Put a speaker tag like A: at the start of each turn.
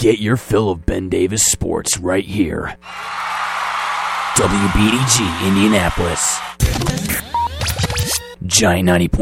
A: Get your fill of Ben Davis sports right here. WBDG Indianapolis. Giant 90.9